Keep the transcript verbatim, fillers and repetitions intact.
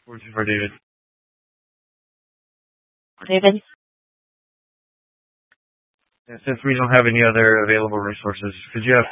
four two four David. David? And since we don't have any other available resources, could you have